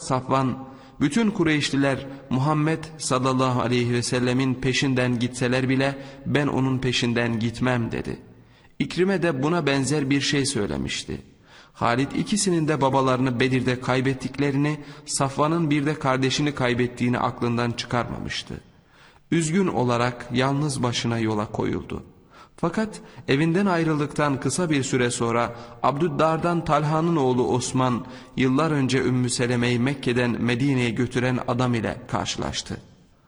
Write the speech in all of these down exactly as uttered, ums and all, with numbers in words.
Safvan, bütün Kureyşliler Muhammed sallallahu aleyhi ve sellemin peşinden gitseler bile ben onun peşinden gitmem dedi. İkrime de buna benzer bir şey söylemişti. Halid ikisinin de babalarını Bedir'de kaybettiklerini, Safvan'ın bir de kardeşini kaybettiğini aklından çıkarmamıştı. Üzgün olarak yalnız başına yola koyuldu. Fakat evinden ayrıldıktan kısa bir süre sonra Abdüddar'dan Talha'nın oğlu Osman yıllar önce Ümmü Seleme'yi Mekke'den Medine'ye götüren adam ile karşılaştı.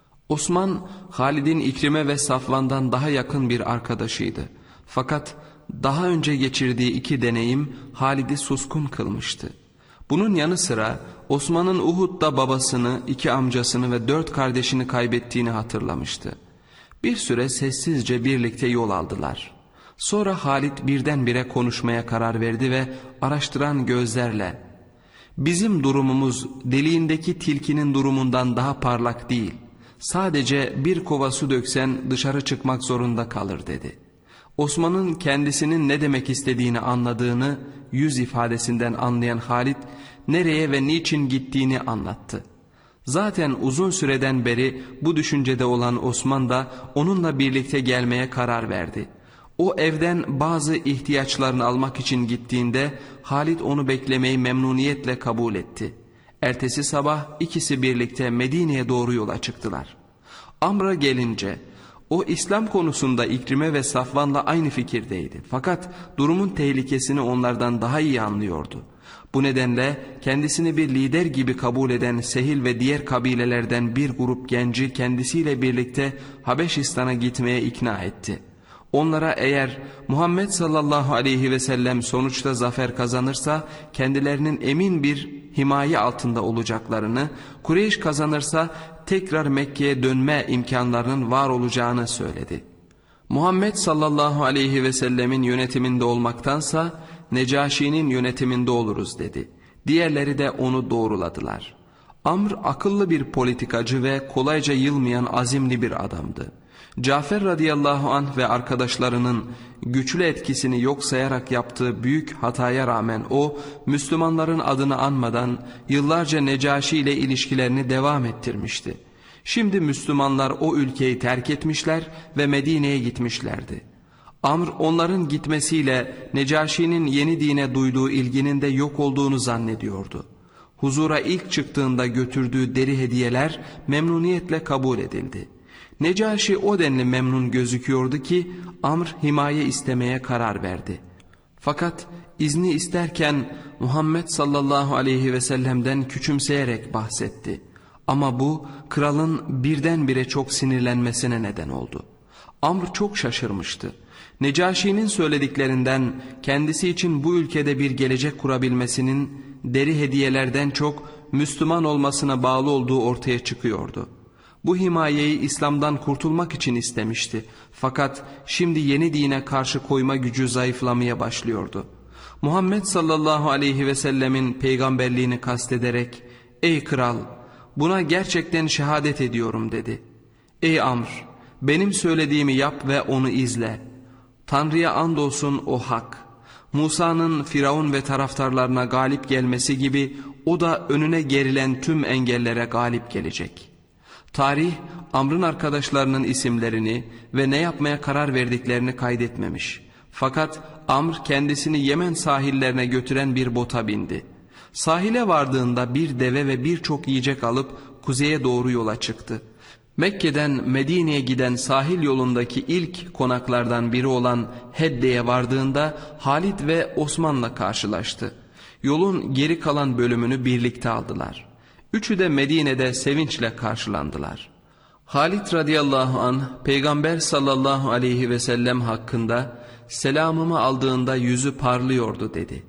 Osman, Halid'in İkrime ve Safvan'dan daha yakın bir arkadaşıydı. Fakat daha önce geçirdiği iki deneyim Halid'i suskun kılmıştı. Bunun yanı sıra Osman'ın Uhud'da babasını, iki amcasını ve dört kardeşini kaybettiğini hatırlamıştı. Bir süre sessizce birlikte yol aldılar. Sonra Halid birdenbire konuşmaya karar verdi ve araştıran gözlerle "Bizim durumumuz deliğindeki tilkinin durumundan daha parlak değil. Sadece bir kova su döksen dışarı çıkmak zorunda kalır" dedi. Osman'ın kendisinin ne demek istediğini anladığını yüz ifadesinden anlayan Halid nereye ve niçin gittiğini anlattı. Zaten uzun süreden beri bu düşüncede olan Osman da onunla birlikte gelmeye karar verdi. O evden bazı ihtiyaçlarını almak için gittiğinde Halid onu beklemeyi memnuniyetle kabul etti. Ertesi sabah ikisi birlikte Medine'ye doğru yola çıktılar. Amr'a gelince o İslam konusunda İkrime ve Safvan'la aynı fikirdeydi. Fakat durumun tehlikesini onlardan daha iyi anlıyordu. Bu nedenle kendisini bir lider gibi kabul eden Sehil ve diğer kabilelerden bir grup genci kendisiyle birlikte Habeşistan'a gitmeye ikna etti. Onlara eğer Muhammed sallallahu aleyhi ve sellem sonuçta zafer kazanırsa kendilerinin emin bir himaye altında olacaklarını, Kureyş kazanırsa tekrar Mekke'ye dönme imkanlarının var olacağını söyledi. Muhammed sallallahu aleyhi ve sellemin yönetiminde olmaktansa Necaşi'nin yönetiminde oluruz dedi. Diğerleri de onu doğruladılar. Amr akıllı bir politikacı ve kolayca yılmayan azimli bir adamdı. Cafer radıyallahu anh ve arkadaşlarının güçlü etkisini yok sayarak yaptığı büyük hataya rağmen o Müslümanların adını anmadan yıllarca Necaşi ile ilişkilerini devam ettirmişti. Şimdi Müslümanlar o ülkeyi terk etmişler ve Medine'ye gitmişlerdi. Amr onların gitmesiyle Necaşi'nin yeni dine duyduğu ilginin de yok olduğunu zannediyordu. Huzura ilk çıktığında götürdüğü deri hediyeler memnuniyetle kabul edildi. Necaşi o denli memnun gözüküyordu ki Amr himaye istemeye karar verdi. Fakat izni isterken Muhammed sallallahu aleyhi ve sellem'den küçümseyerek bahsetti. Ama bu kralın birdenbire çok sinirlenmesine neden oldu. Amr çok şaşırmıştı. Necaşi'nin söylediklerinden kendisi için bu ülkede bir gelecek kurabilmesinin deri hediyelerden çok Müslüman olmasına bağlı olduğu ortaya çıkıyordu. Bu himayeyi İslam'dan kurtulmak için istemişti. Fakat şimdi yeni dine karşı koyma gücü zayıflamaya başlıyordu. Muhammed sallallahu aleyhi ve sellemin peygamberliğini kastederek "Ey kral, buna gerçekten şehadet ediyorum" dedi. "Ey Amr, benim söylediğimi yap ve onu izle. Tanrı'ya andolsun o hak. Musa'nın Firavun ve taraftarlarına galip gelmesi gibi o da önüne gerilen tüm engellere galip gelecek." Tarih, Amr'ın arkadaşlarının isimlerini ve ne yapmaya karar verdiklerini kaydetmemiş. Fakat Amr kendisini Yemen sahillerine götüren bir bota bindi. Sahile vardığında bir deve ve birçok yiyecek alıp kuzeye doğru yola çıktı. Mekke'den Medine'ye giden sahil yolundaki ilk konaklardan biri olan Hedde'ye vardığında Halid ve Osman'la karşılaştı. Yolun geri kalan bölümünü birlikte aldılar. Üçü de Medine'de sevinçle karşılandılar. Halid radıyallahu anh Peygamber sallallahu aleyhi ve sellem hakkında selamımı aldığında yüzü parlıyordu dedi.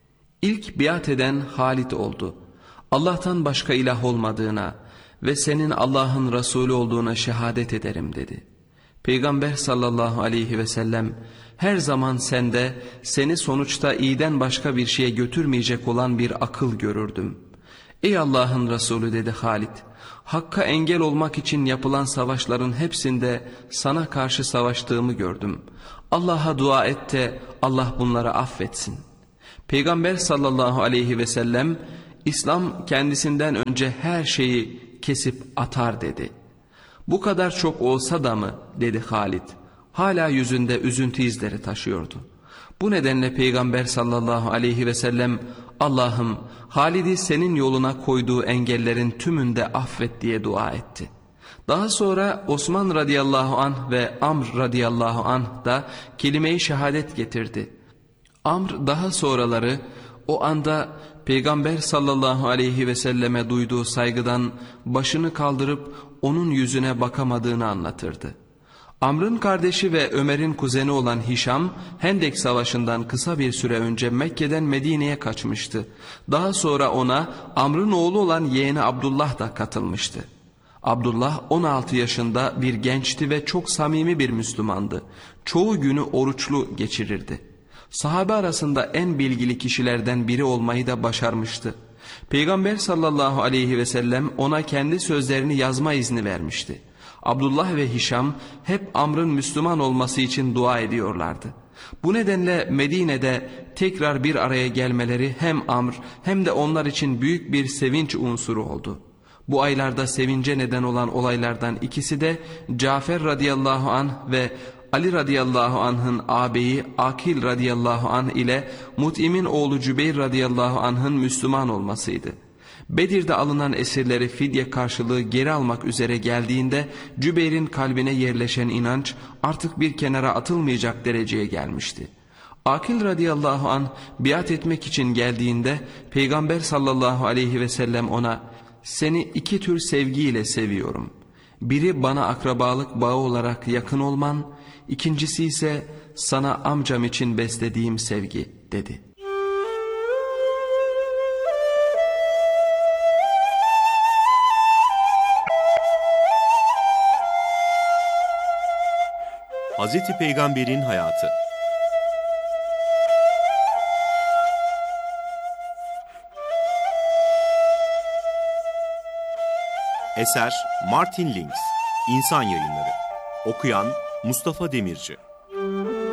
İlk biat eden Halid oldu. Allah'tan başka ilah olmadığına ve senin Allah'ın Resulü olduğuna şehadet ederim dedi. Peygamber sallallahu aleyhi ve sellem her zaman sende seni sonuçta iyiden başka bir şeye götürmeyecek olan bir akıl görürdüm. Ey Allah'ın Resulü dedi Halid, Hakk'a engel olmak için yapılan savaşların hepsinde sana karşı savaştığımı gördüm. Allah'a dua et de Allah bunları affetsin. Peygamber sallallahu aleyhi ve sellem İslam kendisinden önce her şeyi kesip atar dedi. Bu kadar çok olsa da mı dedi Halid. Hala yüzünde üzüntü izleri taşıyordu. Bu nedenle Peygamber sallallahu aleyhi ve sellem Allah'ım Halid'i senin yoluna koyduğu engellerin tümünde affet diye dua etti. Daha sonra Osman radıyallahu anh ve Amr radıyallahu anh da kelime-i şehadet getirdi. Amr daha sonraları o anda Peygamber sallallahu aleyhi ve selleme duyduğu saygıdan başını kaldırıp onun yüzüne bakamadığını anlatırdı. Amr'ın kardeşi ve Ömer'in kuzeni olan Hişam, Hendek Savaşı'ndan kısa bir süre önce Mekke'den Medine'ye kaçmıştı. Daha sonra ona Amr'ın oğlu olan yeğeni Abdullah da katılmıştı. Abdullah on altı yaşında bir gençti ve çok samimi bir Müslümandı. Çoğu günü oruçlu geçirirdi. Sahabe arasında en bilgili kişilerden biri olmayı da başarmıştı. Peygamber sallallahu aleyhi ve sellem ona kendi sözlerini yazma izni vermişti. Abdullah ve Hişam hep Amr'ın Müslüman olması için dua ediyorlardı. Bu nedenle Medine'de tekrar bir araya gelmeleri hem Amr hem de onlar için büyük bir sevinç unsuru oldu. Bu aylarda sevince neden olan olaylardan ikisi de Cafer radıyallahu anh ve Ali radıyallahu anh'ın ağabeyi Akil radıyallahu anh ile Mut'im'in oğlu Cübeyr radıyallahu anh'ın Müslüman olmasıydı. Bedir'de alınan esirleri fidye karşılığı geri almak üzere geldiğinde Cübeyr'in kalbine yerleşen inanç artık bir kenara atılmayacak dereceye gelmişti. Akil radıyallahu anh biat etmek için geldiğinde Peygamber sallallahu aleyhi ve sellem ona "Seni iki tür sevgiyle seviyorum. Biri bana akrabalık bağı olarak yakın olman, ikincisi ise sana amcam için beslediğim sevgi" dedi. Hazreti Peygamber'in hayatı. Eser Martin Lings, İnsan Yayınları. Okuyan Mustafa Demirci.